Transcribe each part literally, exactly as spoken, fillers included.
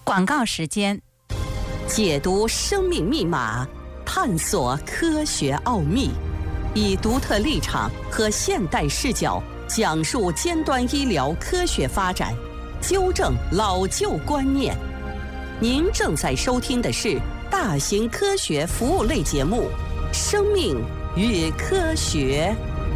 广告时间，解读生命密码，探索科学奥秘，以独特立场和现代视角讲述尖端医疗科学发展，纠正老旧观念。您正在收听的是大型科学服务类节目《生命与科学》。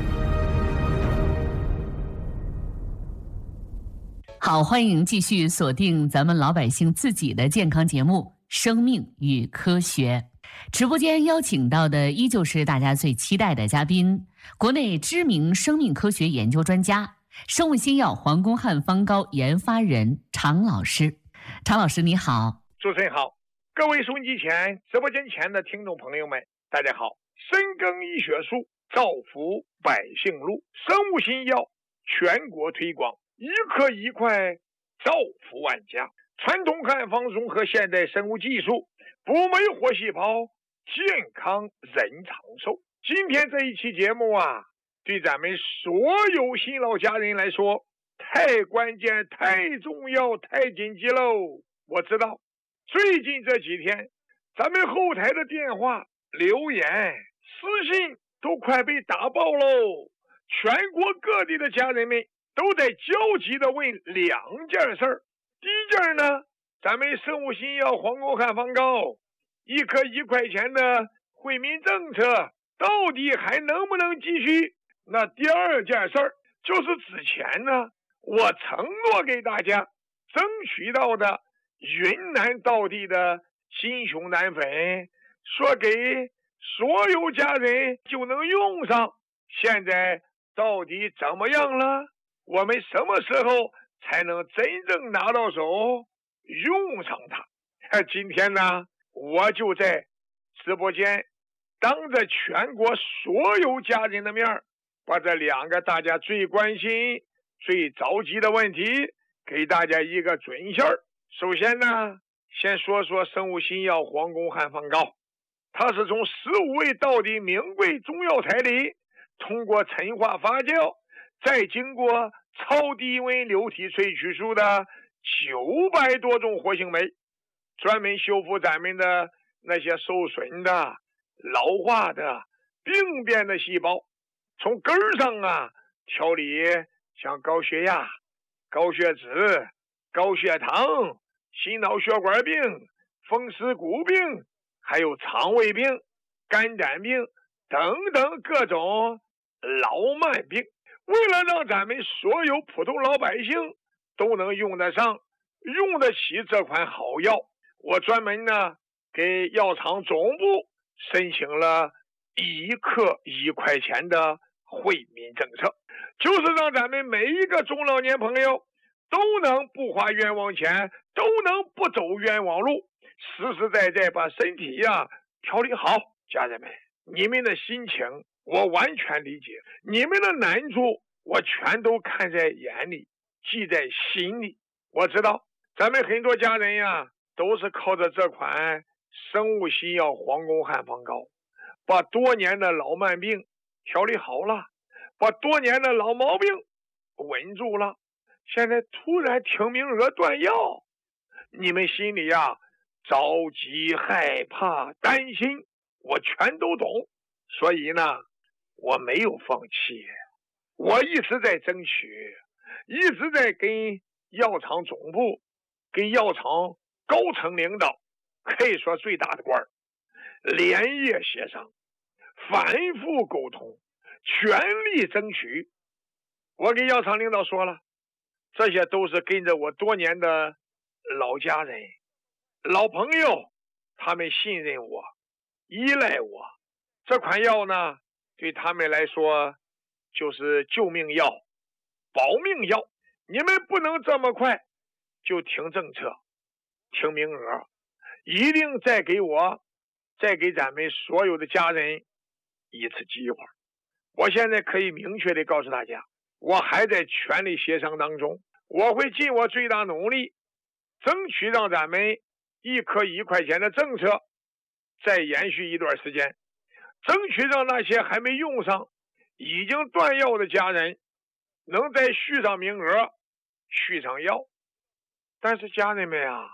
好，欢迎继续锁定咱们老百姓自己的健康节目《生命与科学》。直播间邀请到的依旧是大家最期待的嘉宾，国内知名生命科学研究专家、生物新药黄公汉方膏研发人常老师。常老师你好。 主持人好，各位收音机前、直播间前的听众朋友们，大家好。深耕医学术，造福百姓路，生物新药全国推广，一颗一块，造福万家。传统汉方融合现代生物技术，补酶活细胞，健康人长寿。今天这一期节目啊，对咱们所有新老家人来说，太关键、太重要、太紧急喽。我知道，最近这几天，咱们后台的电话、留言、私信都快被打爆喽。全国各地的家人们都在焦急地问两件事儿。第一件呢，咱们生物新药黄公汉方膏一颗一块钱的惠民政策到底还能不能继续？那第二件事儿就是之前呢，我承诺给大家争取到的云南道地的金熊胆粉，说给所有家人就能用上，现在到底怎么样了？我们什么时候才能真正拿到手用上它？今天呢，我就在直播间当着全国所有家人的面，把这两个大家最关心、最着急的问题给大家一个准信儿。首先呢，先说说生物新药黄公汉方膏，它是从十五味道地名贵中药材里通过陈化发酵，再经过超低温流体萃取出的九百多种活性酶，专门修复咱们的那些受损的、老化的、病变的细胞，从根儿上啊调理像高血压、高血脂、高血糖、心脑血管病、风湿骨病，还有肠胃病、肝胆病等等各种老慢病。为了让咱们所有普通老百姓都能用得上、用得起这款好药，我专门呢给药厂总部申请了一克一块钱的惠民政策，就是让咱们每一个中老年朋友都能不花冤枉钱，都能不走冤枉路，实实在在把身体呀调理好。家人们，你们的心情我完全理解，你们的难处我全都看在眼里，记在心里。我知道咱们很多家人呀，都是靠着这款生物新药黄公汉方膏，把多年的老慢病调理好了，把多年的老毛病稳住了。现在突然听名额断药，你们心里呀着急、害怕、担心，我全都懂。所以呢，我没有放弃，我一直在争取，一直在跟药厂总部、跟药厂高层领导，可以说最大的官儿，连夜协商，反复沟通，全力争取。我给药厂领导说了，这些都是跟着我多年的老家人、老朋友，他们信任我、依赖我。这款药呢，对他们来说就是救命药、保命药。你们不能这么快就听政策、听名额，一定再给我、再给咱们所有的家人一次机会。我现在可以明确地告诉大家，我还在全力协商当中，我会尽我最大努力，争取让咱们一颗一块钱的政策再延续一段时间，争取让那些还没用上、已经断药的家人能再续上名额、续上药。但是家人们啊，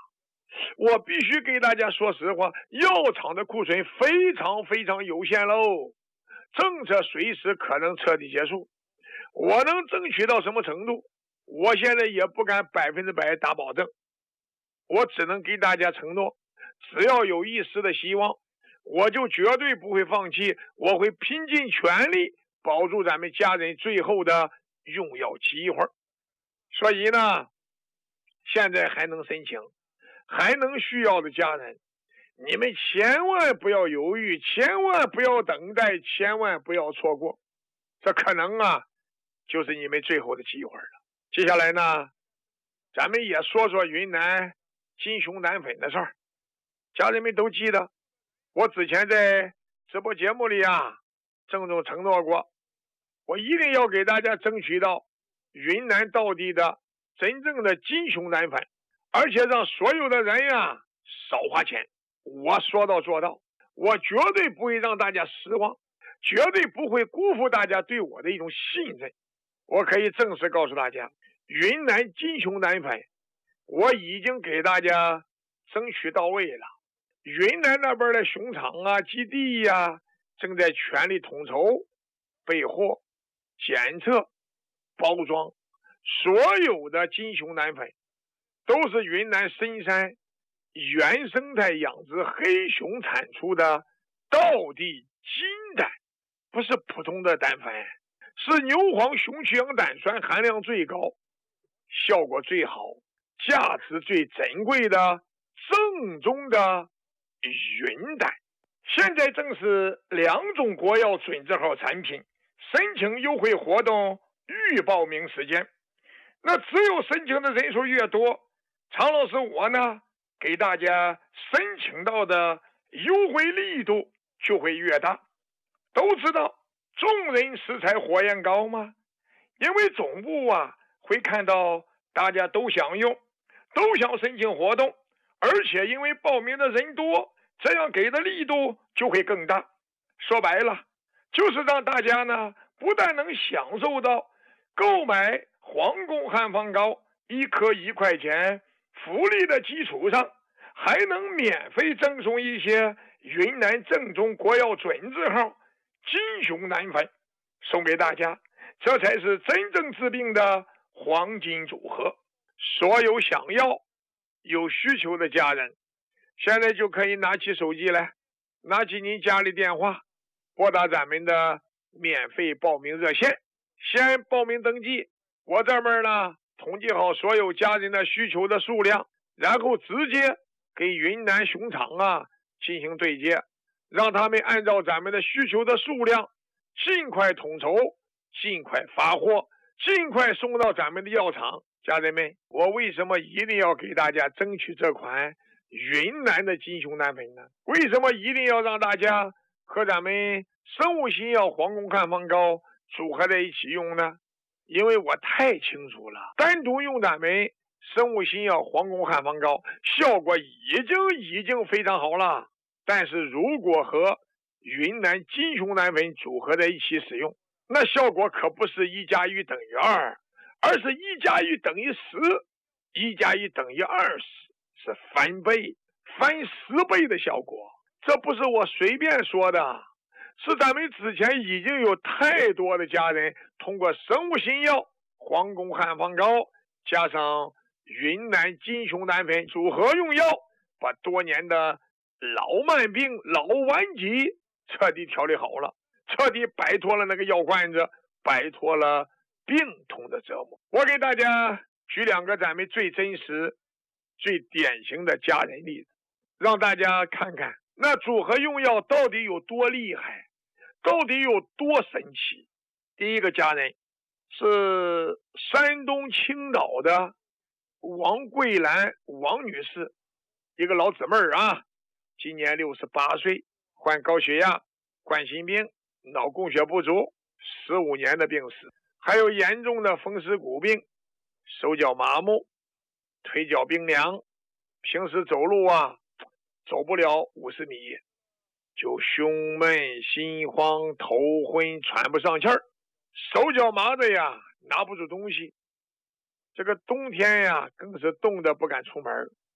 我必须给大家说实话，药厂的库存非常非常有限喽，政策随时可能彻底结束。我能争取到什么程度，我现在也不敢百分之百打保证，我只能给大家承诺，只要有一丝的希望，我就绝对不会放弃，我会拼尽全力保住咱们家人最后的用药机会。所以呢，现在还能申请还能需要的家人，你们千万不要犹豫，千万不要等待，千万不要错过，这可能啊就是你们最后的机会了。接下来呢，咱们也说说云南金熊奶粉的事儿。家人们都记得，我之前在直播节目里啊郑重承诺过，我一定要给大家争取到云南道地的真正的金熊奶粉，而且让所有的人呀少花钱。我说到做到，我绝对不会让大家失望，绝对不会辜负大家对我的一种信任。我可以正式告诉大家，云南金熊奶粉我已经给大家争取到位了。云南那边的熊场啊基地呀、啊、正在全力统筹备货检测包装，所有的金熊奶粉都是云南深山原生态养殖黑熊产出的道地金蛋，不是普通的蛋粉，是牛黄熊曲氧胆酸含量最高，效果最好，价值最珍贵的正宗的云蛋。现在正是两种国药准字号产品申请优惠活动预报名时间，那只有申请的人数越多，常老师我呢给大家申请到的优惠力度就会越大。都知道众人拾柴火焰高吗？因为总部啊会看到大家都想用，都想申请活动，而且因为报名的人多，这样给的力度就会更大。说白了，就是让大家呢不但能享受到购买皇宫汉方膏一颗一块钱福利的基础上，还能免费赠送一些云南正宗国药准字号金熊奶粉送给大家，这才是真正治病的黄金组合。所有想要有需求的家人，现在就可以拿起手机来，拿起您家里电话，拨打咱们的免费报名热线，先报名登记。我这边呢统计好所有家人的需求的数量，然后直接给云南熊场啊进行对接，让他们按照咱们的需求的数量尽快统筹，尽快发货，尽快送到咱们的药厂。家人们，我为什么一定要给大家争取这款云南的金熊奶粉呢？为什么一定要让大家和咱们生物新药皇宫汉方膏组合在一起用呢？因为我太清楚了，单独用咱们生物新药皇宫汉方膏效果已经已经非常好了，但是如果和云南金熊奶粉组合在一起使用，那效果可不是一加一等于二，而是一加一等于十，一加一等于二十，是翻倍翻十倍的效果。这不是我随便说的，是咱们之前已经有太多的家人通过生物新药皇宫汉方膏加上云南金熊奶粉组合用药，把多年的老慢病老顽疾彻底调理好了，彻底摆脱了那个药罐子，摆脱了病痛的折磨。我给大家举两个咱们最真实最典型的家人例子，让大家看看那组合用药到底有多厉害，到底有多神奇。第一个家人是山东青岛的王桂兰王女士，一个老姊妹儿啊，今年六十八岁，患高血压、冠心病、脑供血不足，十五年的病史，还有严重的风湿骨病，手脚麻木，腿脚冰凉，平时走路啊走不了五十米就胸闷心慌头昏喘不上气儿，手脚麻的呀拿不住东西，这个冬天呀更是冻得不敢出门。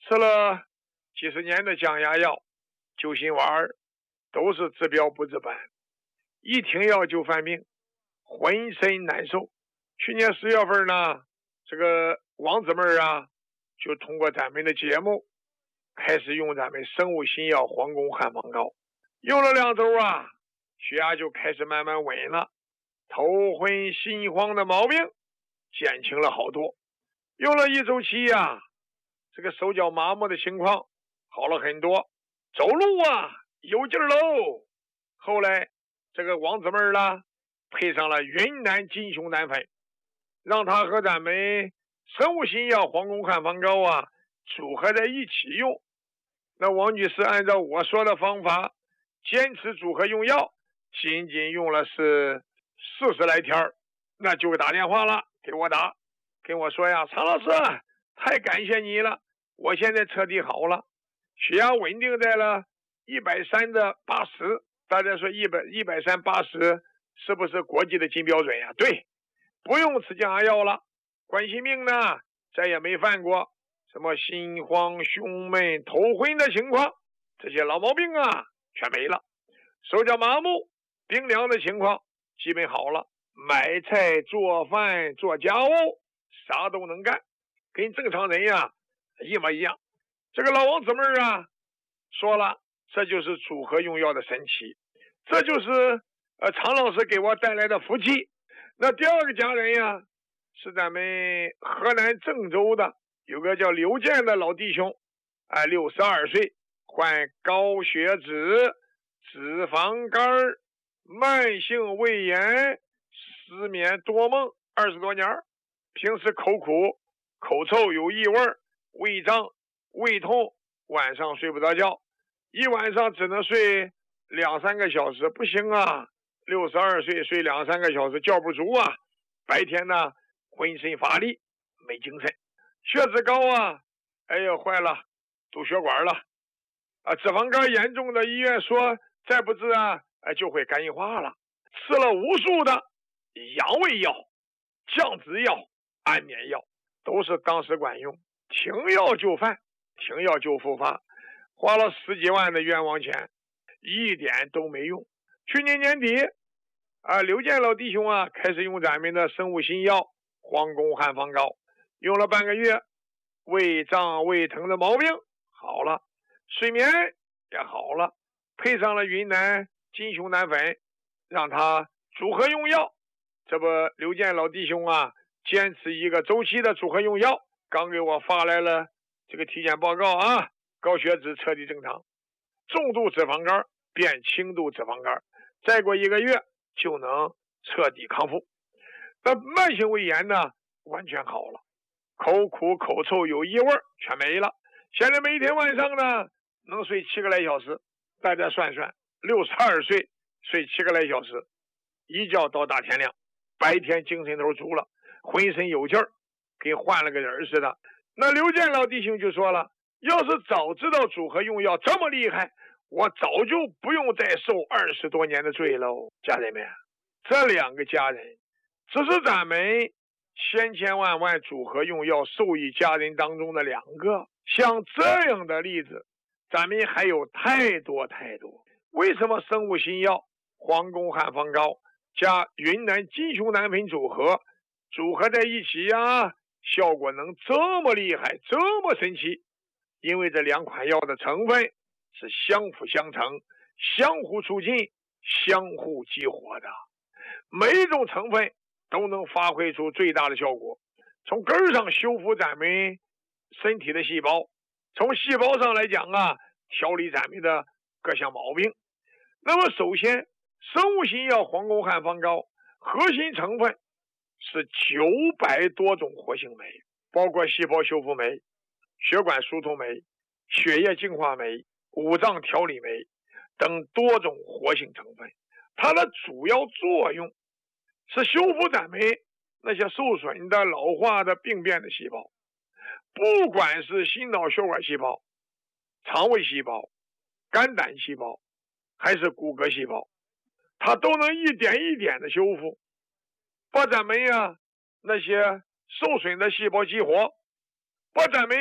吃了几十年的降压药、救心丸，都是治标不治本，一停药就犯病，浑身难受。去年十月份呢，这个王姊妹啊，就通过咱们的节目开始用咱们生物新药黄宫汉方膏，用了两周啊，血压就开始慢慢稳了，头昏心慌的毛病减轻了好多。用了一周期呀、啊，这个手脚麻木的情况好了很多，走路啊有劲儿喽。后来这个王姊妹啦，配上了云南金熊胆粉，让他和咱们生物新药黄宫汉方膏啊组合在一起用。那王女士按照我说的方法坚持组合用药，仅仅用了是四十来天，那就打电话了，给我打，跟我说呀，常老师太感谢你了，我现在彻底好了，血压稳定在了一百三的八十。大家说一百一百三八十是不是国际的金标准呀？对，不用吃降压药了，冠心病呢再也没犯过什么心慌胸闷头昏的情况，这些老毛病啊全没了，手脚麻木冰凉的情况基本好了，买菜做饭做家务啥都能干，跟正常人呀一模一样。这个老王姊妹啊说了，这就是组合用药的神奇，这就是呃常老师给我带来的福气。那第二个家人呀，是咱们河南郑州的有个叫刘健的老弟兄，哎，六十二岁，患高血脂、脂肪肝、慢性胃炎、失眠多梦二十多年，平时口苦、口臭有异味、胃胀、胃痛，晚上睡不着觉，一晚上只能睡两三个小时，不行啊，六十二岁睡两三个小时觉不足啊，白天呢浑身乏力没精神，血脂高啊，哎呀坏了，堵血管了啊，脂肪肝严重的医院说再不治啊，哎就会肝硬化了，吃了无数的阳胃药、降脂药、安眠药，都是当时管用，停药就犯，停药就复发，花了十几万的冤枉钱，一点都没用。去年年底啊，刘健老弟兄啊开始用咱们的生物新药黄宫汉方膏，用了半个月，胃胀胃疼的毛病好了，睡眠也好了，配上了云南金熊胆粉，让他组合用药。这不刘健老弟兄啊坚持一个周期的组合用药，刚给我发来了这个体检报告啊，高血脂彻底正常，重度脂肪肝变轻度脂肪肝，再过一个月就能彻底康复。那慢性胃炎呢完全好了，口苦口臭有异味全没了，现在每天晚上呢能睡七个来小时，大家算算，六十二岁睡七个来小时，一觉到大天亮，白天精神头足了，浑身有劲儿，跟换了个人似的。那刘健老弟兄就说了，要是早知道组合用药这么厉害，我早就不用再受二十多年的罪喽。家人们，这两个家人只是咱们千千万万组合用药受益家人当中的两个，像这样的例子咱们还有太多太多。为什么生物新药黄宫汉方膏加云南金熊胆粉组合组合在一起呀，效果能这么厉害这么神奇？因为这两款药的成分是相辅相成、相互促进、相互激活的，每一种成分都能发挥出最大的效果，从根上修复咱们身体的细胞，从细胞上来讲啊，调理咱们的各项毛病。那么首先生物新药黄宫汉方膏核心成分是九百多种活性酶，包括细胞修复酶、血管疏通酶、血液净化酶、五脏调理酶等多种活性成分。它的主要作用是修复咱们那些受损的老化的病变的细胞，不管是心脑血管细胞、肠胃细胞、肝胆细胞还是骨骼细胞，它都能一点一点的修复，把咱们呀那些受损的细胞激活，把咱们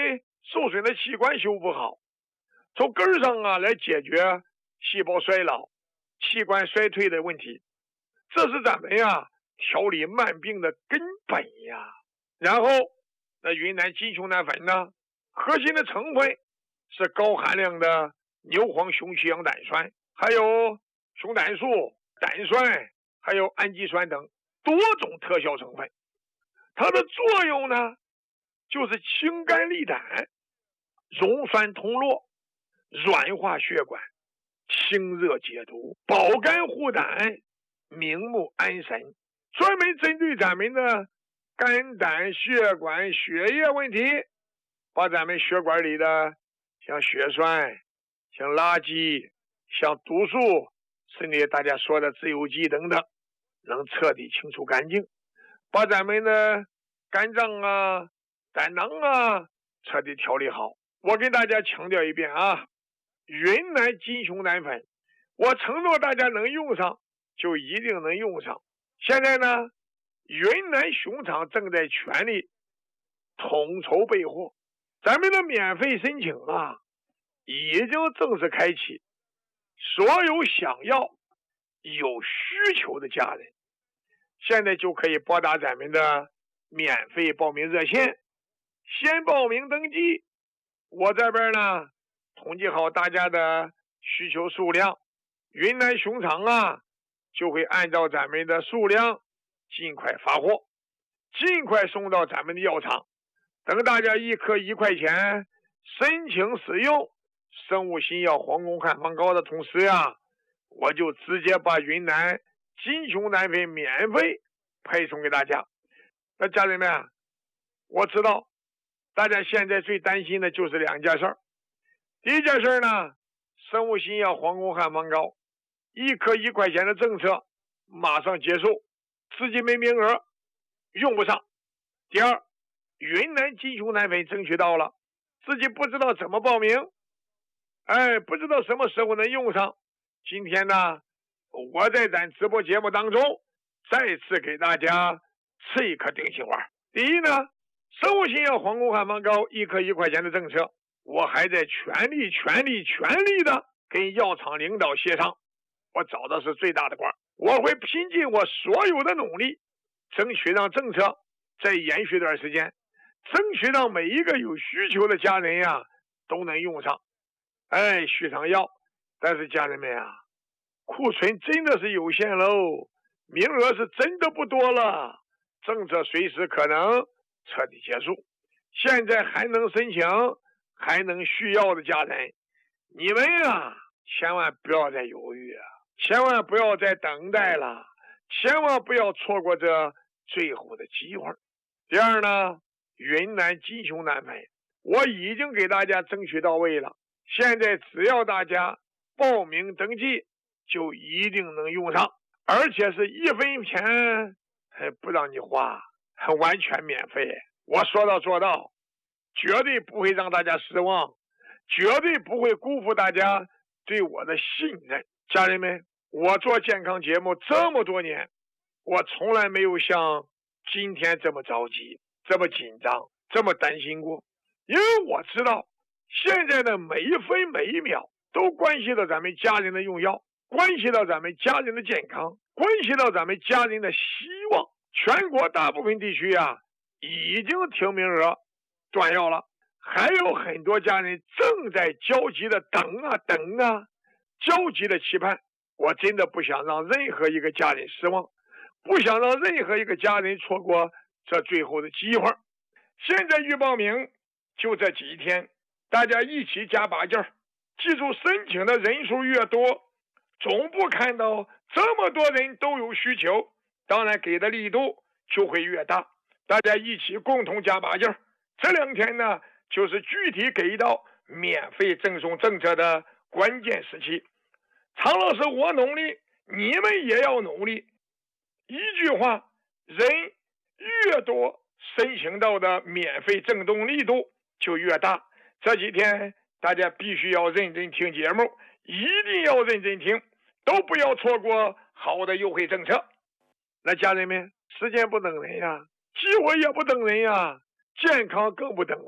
受损的器官修复好，从根儿上啊来解决细胞衰老、器官衰退的问题，这是咱们呀调理慢病的根本呀。然后那云南金熊胆粉呢，核心的成分是高含量的牛黄雄曲氧胆酸，还有熊胆素、胆酸，还有氨基酸等多种特效成分。它的作用呢，就是清肝利胆、溶酸通络、软化血管、清热解毒、保肝护胆、明目安神，专门针对咱们的肝胆血管血液问题，把咱们血管里的像血栓、像垃圾、像毒素，甚至大家说的自由基等等，能彻底清除干净，把咱们的肝脏啊、胆囊啊彻底调理好。我跟大家强调一遍啊，云南金熊胆粉，我承诺大家能用上就一定能用上。现在呢，云南熊厂正在全力统筹备货，咱们的免费申请啊已经正式开启，所有想要有需求的家人现在就可以拨打咱们的免费报名热线，先报名登记。我这边呢统计好大家的需求数量，云南熊厂啊就会按照咱们的数量尽快发货，尽快送到咱们的药厂。等大家一颗一块钱申请使用生物新药黄宫汉方膏的同时呀，我就直接把云南金熊胆粉免费配送给大家。那家人们，我知道大家现在最担心的就是两件事。第一件事呢，生物新药黄宫汉方膏一颗一块钱的政策马上结束，自己没名额用不上。第二，云南金熊胆粉争取到了，自己不知道怎么报名，哎，不知道什么时候能用上。今天呢，我在咱直播节目当中再次给大家吃一颗定心丸。第一呢，生物新药黄宫汉方膏一颗一块钱的政策，我还在全力全力全力的跟药厂领导协商，我找的是最大的官，我会拼尽我所有的努力，争取让政策再延续段时间，争取让每一个有需求的家人呀都能用上，哎，续上药。但是家人们啊，库存真的是有限喽，名额是真的不多了，政策随时可能彻底结束。现在还能申请还能续药的家人，你们呀千万不要再犹豫啊，千万不要再等待了，千万不要错过这最后的机会。第二呢，云南金熊胆粉我已经给大家争取到位了，现在只要大家报名登记就一定能用上，而且是一分钱不让你花，完全免费。我说到做到，绝对不会让大家失望，绝对不会辜负大家对我的信任。家人们，我做健康节目这么多年，我从来没有像今天这么着急，这么紧张，这么担心过。因为我知道现在的每一分每一秒都关系到咱们家人的用药，关系到咱们家人的健康，关系到咱们家人的希望。全国大部分地区啊已经停名额断药了，还有很多家人正在焦急的等啊等啊，焦急的期盼。我真的不想让任何一个家人失望，不想让任何一个家人错过这最后的机会。现在预报名就这几天，大家一起加把劲儿，记住申请的人数越多，总部看到这么多人都有需求，当然给的力度就会越大。大家一起共同加把劲儿，这两天呢就是具体给到免费赠送政策的关键时期。常老师我努力，你们也要努力。一句话，人越多，申请到的免费赠送力度就越大。这几天大家必须要认真听节目，一定要认真听，都不要错过好的优惠政策。那家人们，时间不等人呀，机会也不等人呀，健康更不等人。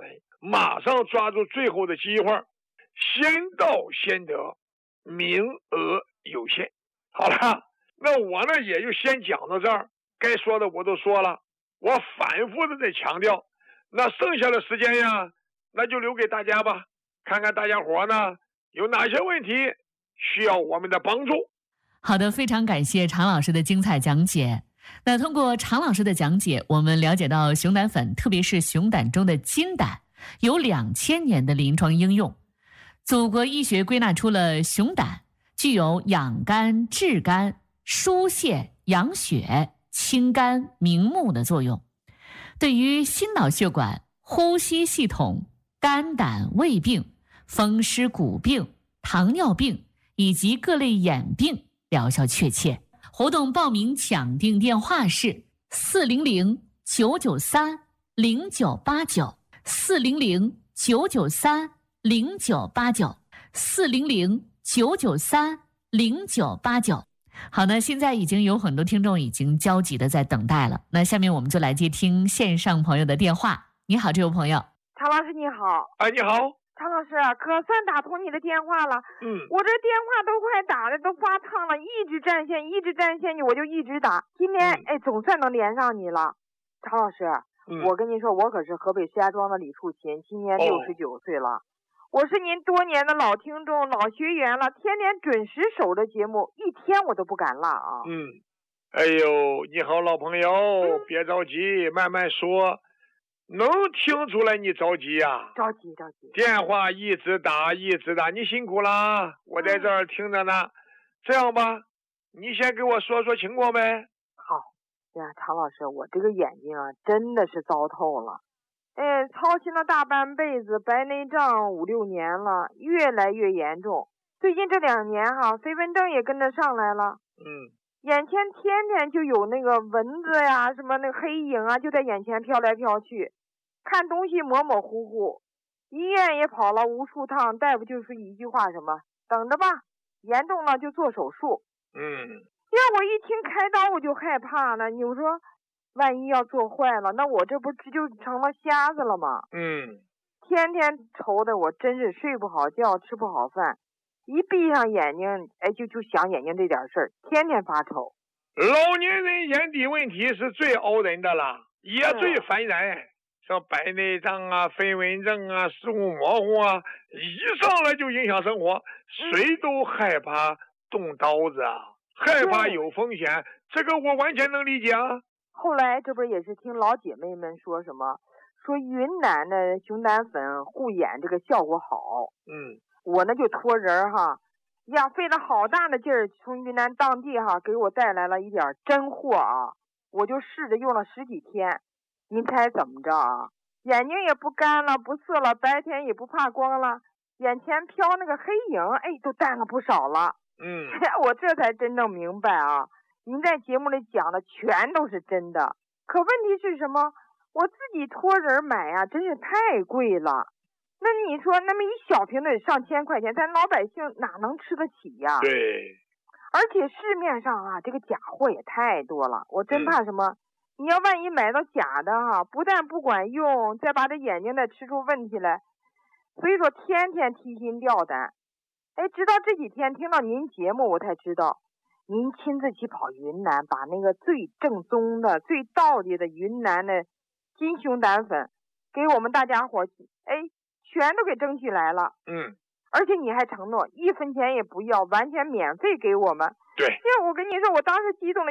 马上抓住最后的机会，先到先得，名额有限。好了，那我呢也就先讲到这儿，该说的我都说了，我反复的在强调，那剩下的时间呀，那就留给大家吧，看看大家伙呢有哪些问题需要我们的帮助。 好的，非常感谢常老师的精彩讲解。那通过常老师的讲解，我们了解到熊胆粉，特别是熊胆中的金胆，有两千年的临床应用。祖国医学归纳出了熊胆具有养肝、治肝、疏泄、养血、清肝、明目的作用，对于心脑血管、呼吸系统、肝胆胃病、风湿骨病、糖尿病以及各类眼病疗效确切。活动报名抢订电话是四零零九九三零九八九，四零零九九三零九八九，四零零九九三零九八九。好的，现在已经有很多听众已经焦急的在等待了。那下面我们就来接听线上朋友的电话。你好，这位朋友。 常老师你好。 哎，你好。 常老师，可算打通你的电话了。 嗯， 我这电话都快打的都发烫了，一直占线，一直占线，我就一直打。今天、嗯、哎，总算能连上你了。常老师，嗯、我跟您说，我可是河北石家庄的李树琴，今年六十九岁了。哦，我是您多年的老听众、老学员了，天天准时守着节目，一天我都不敢落啊。 嗯，哎呦，你好，老朋友，嗯、别着急，慢慢说。能听出来你着急呀、啊？ 着急着急。 电话一直打一直打，你辛苦了，我在这儿听着呢。嗯、这样吧，你先给我说说情况呗。 好呀，常老师，我这个眼睛啊，真的是糟透了。哎，操心了大半辈子，白内障五六年了，越来越严重。最近这两年哈，飞蚊症也跟着上来了。 嗯， 眼前天天就有那个蚊子呀，什么那个黑影啊，就在眼前飘来飘去，看东西模模糊糊。医院也跑了无数趟，大夫就是一句话，什么等着吧，严重了就做手术。 嗯， 要我一听开刀我就害怕了，你说万一要做坏了，那我这不就成了瞎子了吗？ 嗯， 天天愁的我真是睡不好觉，吃不好饭，一闭上眼睛，哎，就就想眼睛这点事儿，天天发愁。 老年人眼底问题是最熬人的了，也最烦人，像白内障啊、飞蚊症啊、视物模糊啊，一上来就影响生活，谁都害怕动刀子啊，害怕有风险，这个我完全能理解啊。 后来这不也是听老姐妹们说什么，说云南的熊胆粉护眼这个效果好。 嗯， 我呢就托人哈呀，费了好大的劲儿，从云南当地哈给我带来了一点真货啊，我就试着用了十几天。您猜怎么着啊？眼睛也不干了，不涩了，白天也不怕光了，眼前飘那个黑影，哎，都淡了不少了。 嗯， 我这才真正明白啊，您在节目里讲的全都是真的。可问题是什么？我自己托人买啊，真是太贵了。那你说那么一小瓶得上千块钱，咱老百姓哪能吃得起呀？ 对。 而且市面上啊，这个假货也太多了，我真怕什么？嗯，你要万一买到假的哈，不但不管用，再把这眼睛再吃出问题来。所以说天天提心吊胆。哎，直到这几天听到您节目，我才知道您亲自去跑云南，把那个最正宗的、最道理的云南的金熊胆粉给我们大家伙，哎，全都给争取来了。 嗯， 而且你还承诺一分钱也不要，完全免费给我们。 对， 因为我跟你说，我当时激动的